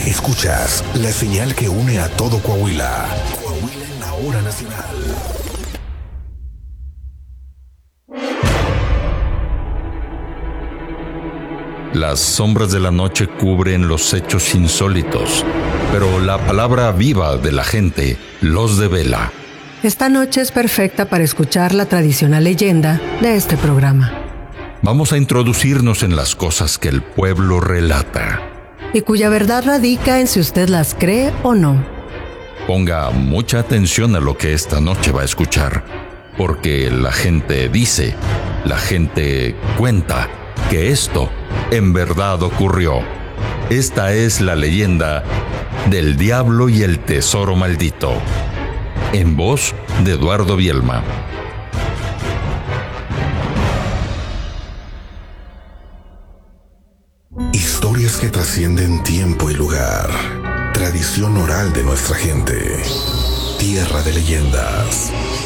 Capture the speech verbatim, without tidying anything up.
Escuchas la señal que une a todo Coahuila. Coahuila en la hora nacional. Las sombras de la noche cubren los hechos insólitos, pero la palabra viva de la gente los devela. Esta noche es perfecta para escuchar la tradicional leyenda de este programa. Vamos a introducirnos en las cosas que el pueblo relata y cuya verdad radica en si usted las cree o no. Ponga mucha atención a lo que esta noche va a escuchar, porque la gente dice, la gente cuenta que esto en verdad ocurrió. Esta es la leyenda del diablo y el tesoro maldito, en voz de Eduardo Bielma. Historias que trascienden tiempo y lugar. Tradición oral de nuestra gente. Tierra de leyendas.